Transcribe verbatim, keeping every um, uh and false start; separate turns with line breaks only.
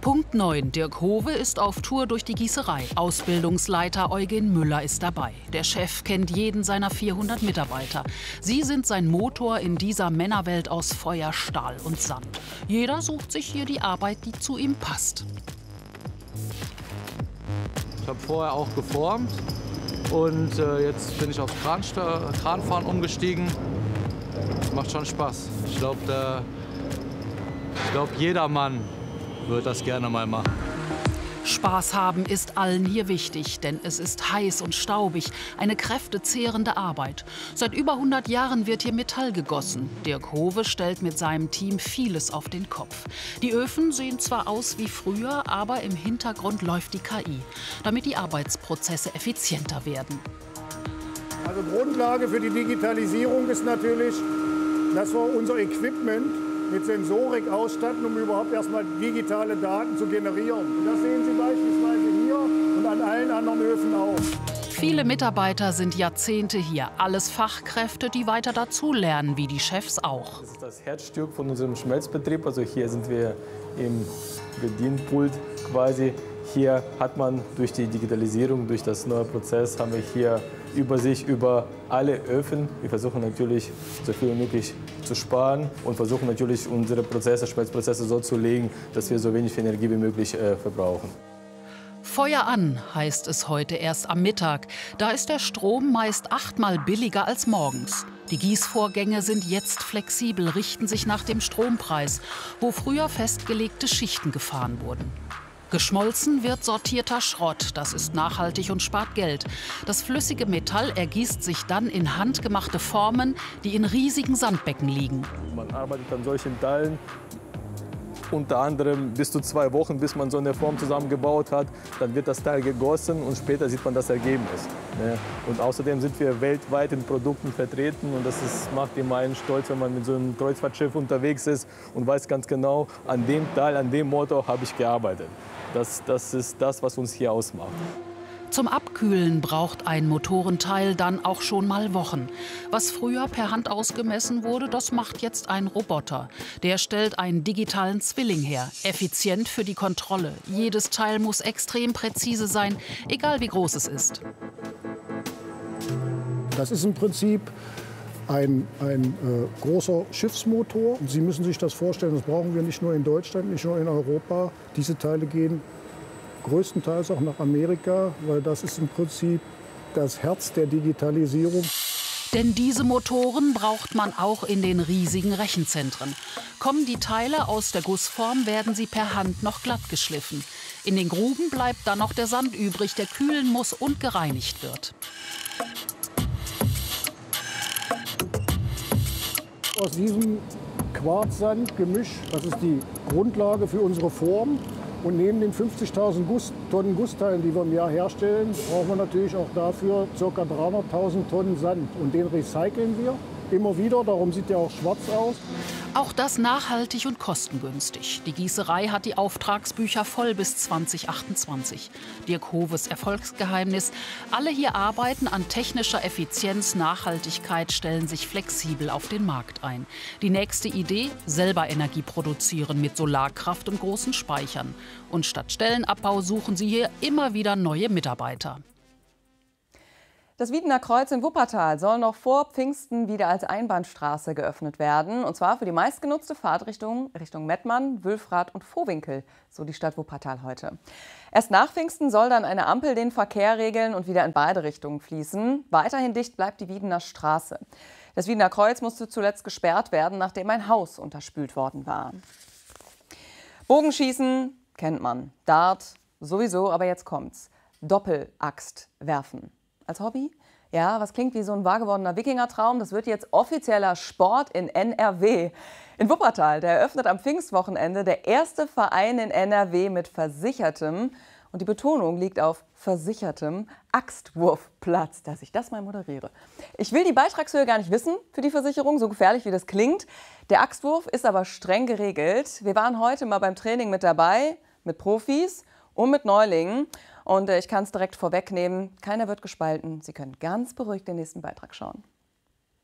Punkt neun. Dirk Howe ist auf Tour durch die Gießerei. Ausbildungsleiter Eugen Müller ist dabei. Der Chef kennt jeden seiner vierhundert Mitarbeiter. Sie sind sein Motor in dieser Männerwelt aus Feuer, Stahl und Sand. Jeder sucht sich hier die Arbeit, die zu ihm passt.
Ich habe vorher auch geformt und äh, jetzt bin ich aufs Kransta Kranfahren umgestiegen. Macht schon Spaß. Ich glaube, ich glaub, jeder Mann würde das gerne mal machen.
Spaß haben ist allen hier wichtig, denn es ist heiß und staubig, eine kräftezehrende Arbeit. Seit über hundert Jahren wird hier Metall gegossen. Dirk Howe stellt mit seinem Team vieles auf den Kopf. Die Öfen sehen zwar aus wie früher, aber im Hintergrund läuft die K I, damit die Arbeitsprozesse effizienter werden.
Also Grundlage für die Digitalisierung ist natürlich, dass wir unser Equipment mit Sensorik ausstatten, um überhaupt erstmal digitale Daten zu generieren. Und das sehen Sie beispielsweise hier und an allen anderen Öfen auch.
Viele Mitarbeiter sind Jahrzehnte hier. Alles Fachkräfte, die weiter dazulernen, wie die Chefs auch.
Das ist das Herzstück von unserem Schmelzbetrieb. Also hier sind wir im Bedienpult quasi. Hier hat man durch die Digitalisierung, durch das neue Prozess, haben wir hier Übersicht über alle Öfen. Wir versuchen natürlich, so viel wie möglich zu sparen und versuchen natürlich, unsere Prozesse, Schmelzprozesse so zu legen, dass wir so wenig Energie wie möglich äh, verbrauchen.
Feuer an, heißt es heute erst am Mittag. Da ist der Strom meist achtmal billiger als morgens. Die Gießvorgänge sind jetzt flexibel, richten sich nach dem Strompreis, wo früher festgelegte Schichten gefahren wurden. Geschmolzen wird sortierter Schrott. Das ist nachhaltig und spart Geld. Das flüssige Metall ergießt sich dann in handgemachte Formen, die in riesigen Sandbecken liegen.
Man arbeitet an solchen Teilen unter anderem bis zu zwei Wochen, bis man so eine Form zusammengebaut hat. Dann wird das Teil gegossen und später sieht man das Ergebnis. Und außerdem sind wir weltweit in Produkten vertreten und das ist, macht immer einen stolz, wenn man mit so einem Kreuzfahrtschiff unterwegs ist und weiß ganz genau, an dem Teil, an dem Motor habe ich gearbeitet. Das, das ist das, was uns hier ausmacht.
Zum Abkühlen braucht ein Motorenteil dann auch schon mal Wochen. Was früher per Hand ausgemessen wurde, das macht jetzt ein Roboter. Der stellt einen digitalen Zwilling her. Effizient für die Kontrolle. Jedes Teil muss extrem präzise sein, egal wie groß es ist.
Das ist im Prinzip ein, ein äh, großer Schiffsmotor. Sie müssen sich das vorstellen, das brauchen wir nicht nur in Deutschland, nicht nur in Europa. Diese Teile gehen größtenteils auch nach Amerika, weil das ist im Prinzip das Herz der Digitalisierung.
Denn diese Motoren braucht man auch in den riesigen Rechenzentren. Kommen die Teile aus der Gussform, werden sie per Hand noch glatt geschliffen. In den Gruben bleibt dann noch der Sand übrig, der kühlen muss und gereinigt wird.
Aus diesem Quarzsandgemisch, das ist die Grundlage für unsere Form. Und neben den fünfzigtausend Guss, Tonnen Gussteilen, die wir im Jahr herstellen, brauchen wir natürlich auch dafür ca. dreihunderttausend Tonnen Sand. Und den recyceln wir immer wieder, darum sieht der auch schwarz aus.
Auch das nachhaltig und kostengünstig. Die Gießerei hat die Auftragsbücher voll bis zwanzig achtundzwanzig. Dirk Hoves Erfolgsgeheimnis: Alle hier arbeiten an technischer Effizienz, Nachhaltigkeit, stellen sich flexibel auf den Markt ein. Die nächste Idee: selber Energie produzieren mit Solarkraft und großen Speichern. Und statt Stellenabbau suchen sie hier immer wieder neue Mitarbeiter.
Das Wiedener Kreuz in Wuppertal soll noch vor Pfingsten wieder als Einbahnstraße geöffnet werden. Und zwar für die meistgenutzte Fahrtrichtung Richtung Mettmann, Wülfrath und Vohwinkel, so die Stadt Wuppertal heute. Erst nach Pfingsten soll dann eine Ampel den Verkehr regeln und wieder in beide Richtungen fließen. Weiterhin dicht bleibt die Wiedener Straße. Das Wiedener Kreuz musste zuletzt gesperrt werden, nachdem ein Haus unterspült worden war. Bogenschießen kennt man, Dart sowieso, aber jetzt kommt's. Doppelaxt werfen. Als Hobby? Ja, was klingt wie so ein wahrgewordener Wikingertraum, das wird jetzt offizieller Sport in N R W. In Wuppertal, der eröffnet am Pfingstwochenende der erste Verein in N R W mit versichertem, und die Betonung liegt auf versichertem, Axtwurfplatz, dass ich das mal moderiere. Ich will die Beitragshöhe gar nicht wissen für die Versicherung, so gefährlich wie das klingt. Der Axtwurf ist aber streng geregelt. Wir waren heute mal beim Training mit dabei, mit Profis und mit Neulingen. Und ich kann es direkt vorwegnehmen, keiner wird gespalten. Sie können ganz beruhigt den nächsten Beitrag schauen.